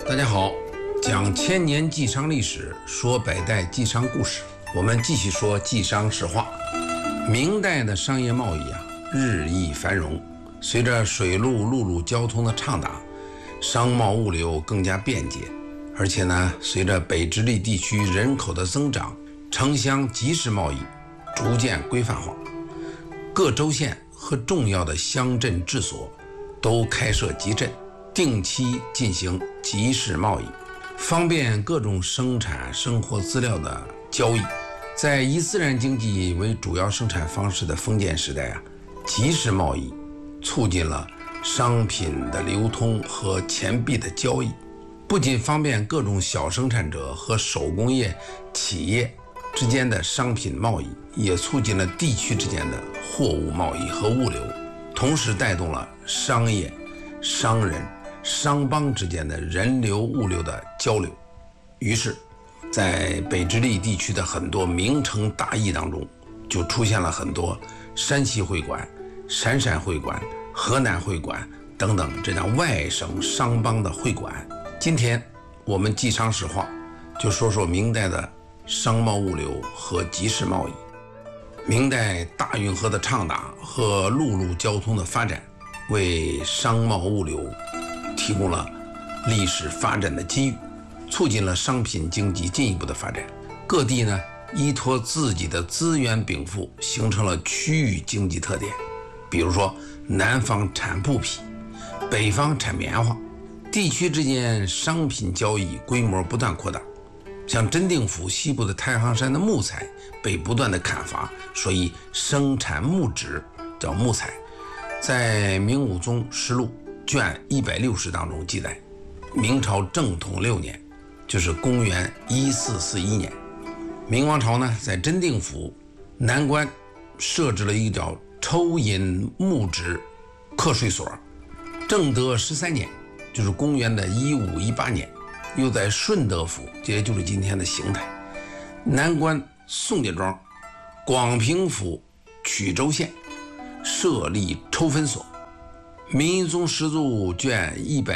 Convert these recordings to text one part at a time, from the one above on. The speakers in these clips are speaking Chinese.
大家好，讲千年晋商历史，说百代晋商故事。我们继续说晋商史话。明代的商业贸易日益繁荣，随着水陆陆路交通的畅达，商贸物流更加便捷。而且呢，随着北直隶地区人口的增长，城乡集市贸易逐渐规范化，各州县和重要的乡镇治所都开设集镇，定期进行集市贸易，方便各种生产生活资料的交易。在以自然经济为主要生产方式的封建时代集市贸易促进了商品的流通和钱币的交易，不仅方便各种小生产者和手工业企业之间的商品贸易，也促进了地区之间的货物贸易和物流，同时带动了商业、商人、商帮之间的人流物流的交流。于是在北直隶地区的很多名城大邑当中，就出现了很多山西会馆、陕陕会馆、河南会馆等等这样外省商帮的会馆。今天我们晋商史话就说说明代的商贸物流和集市贸易。明代大运河的畅达和陆路交通的发展，为商贸物流提供了历史发展的机遇，促进了商品经济进一步的发展。各地呢依托自己的资源禀赋，形成了区域经济特点。比如说南方产布匹，北方产棉花，地区之间商品交易规模不断扩大。像真定府西部的太行山的木材被不断的砍伐，所以生产木纸叫木材。在明武宗实录卷160当中记载，明朝正统6年，就是公元1441年，明王朝呢在真定府南关设置了一个叫抽引木纸课税所。正德13年，就是公元的1518年，又在顺德府，也就是今天的邢台、南关宋家庄、广平府曲州县设立抽分所。明英宗实录卷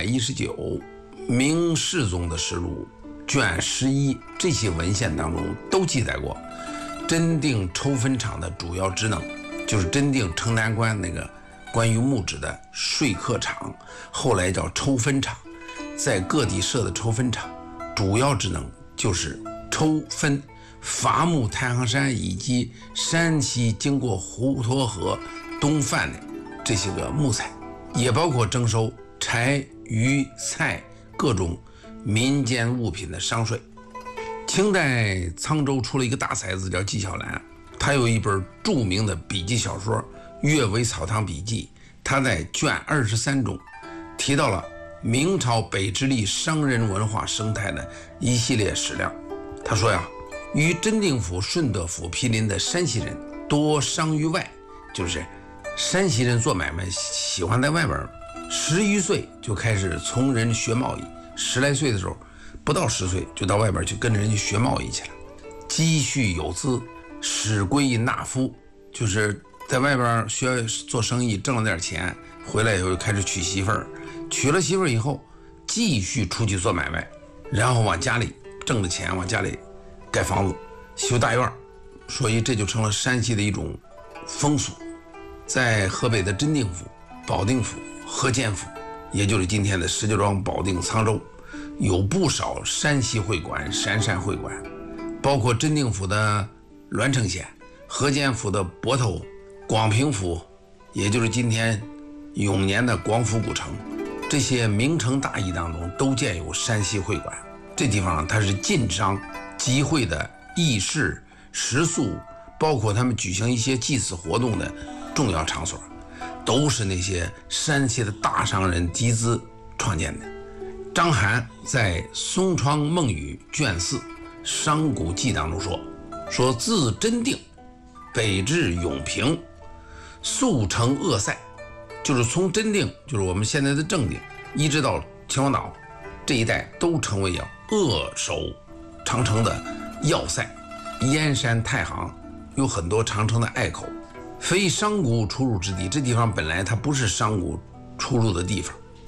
119、明世宗的实录卷11这些文献当中都记载过，真定抽分厂的主要职能就是真定城南关那个关于木质的税课厂，后来叫抽分厂。在各地设的抽分厂主要职能就是抽分伐木太行山以及山西经过滹沱河东泛的这些个木材，也包括征收柴、鱼、菜各种民间物品的商税。清代沧州出了一个大才子叫纪晓岚，他有一本著名的笔记小说《阅微草堂笔记》，他在卷23中提到了明朝北直隶商人文化生态的一系列史料。他说与真定府、顺德府毗邻的山西人多商于外，就是山西人做买卖喜欢在外边，10余岁就开始从人学贸易，10来岁的时候，不到10岁就到外边去跟着人家学贸易去了，积蓄有资，使归纳夫，就是在外边学做生意挣了点钱，回来以后就开始娶媳妇儿，娶了媳妇儿以后继续出去做买卖，然后往家里挣的钱往家里盖房子修大院，所以这就成了山西的一种风俗。在河北的真定府、保定府、河间府，也就是今天的石家庄、保定、沧州，有不少山西会馆、陕陕会馆，包括真定府的栾城县、河间府的泊头、广平府，也就是今天永年的广府古城，这些名城大邑当中都建有山西会馆。这地方它是晋商集会的议事、食宿，包括他们举行一些祭祀活动的重要场所，都是那些山西的大商人集资创建的。张邯在《松窗梦语》卷4《商贾记》当中说自真定北至永平，速成鄂塞，就是从真定，就是我们现在的正定，一直到秦皇岛这一带都成为扼守长城的要塞。燕山、太行有很多长城的隘口，非商贾出入之地。这地方本来它不是商贾出入的地方，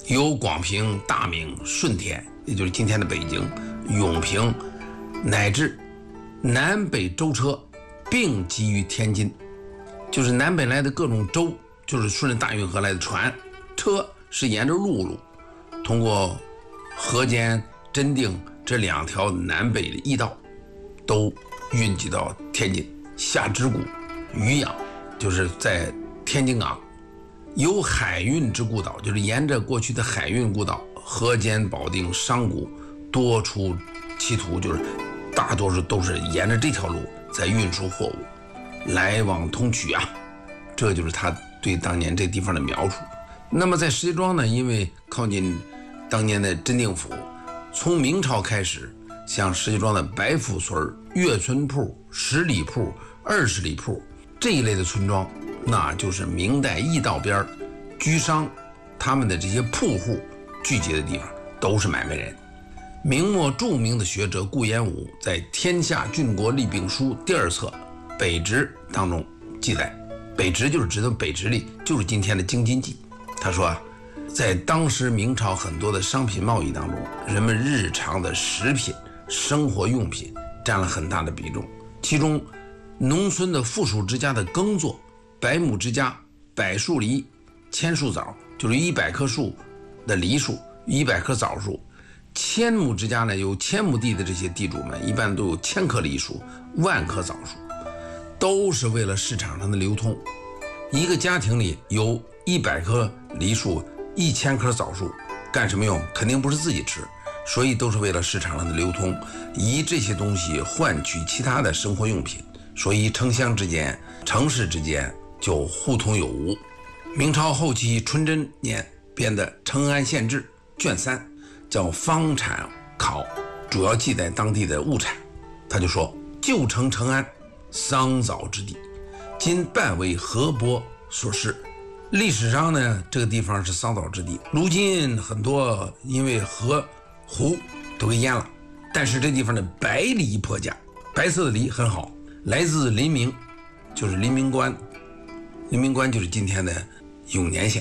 由广平、大名、顺天，也就是今天的北京、永平，乃至南北舟车并集于天津，就是南北来的各种舟，就是顺着大运河来的船，车是沿着陆路，通过河间、真定这2条南北的驿道，都运集到天津。下直谷、渔阳，就是在天津港，有海运之故道，就是沿着过去的海运故道，河间、保定、商贾多出歧途，就是大多数都是沿着这条路在运输货物，来往通衢啊。这就是他对当年这地方的描述。那么在石家庄呢，因为靠近当年的真定府，从明朝开始，像石家庄的白府村、岳村铺、10里铺、20里铺这一类的村庄，那就是明代驿道边居商他们的这些铺户聚集的地方，都是买卖人。明末著名的学者顾炎武在《天下郡国利病书》第2册北直当中记载，北直就是指的北直隶，就是今天的京津冀。他说在当时明朝很多的商品贸易当中，人们日常的食品、生活用品占了很大的比重，其中农村的附属之家的耕作，100亩之家100树梨，1000树枣，就是100棵树的梨树，100棵枣树；1000亩之家呢，有1000亩地的这些地主们，一般都有1000棵梨树，10000棵枣树，都是为了市场上的流通。一个家庭里有100棵梨树、1000棵枣树，干什么用？肯定不是自己吃，所以都是为了市场上的流通，以这些东西换取其他的生活用品，所以城乡之间、城市之间就互通有无。明朝后期淳真年编的《成安县志》卷3叫方产考，主要记载当地的物产。他就说，旧城成安，桑枣之地，今半为河泊所施。历史上呢，这个地方是桑枣之地，如今很多因为河湖都给淹了，但是这地方的白梨颇佳，白色的梨很好，来自临明，就是临明关，临明关就是今天的永年县。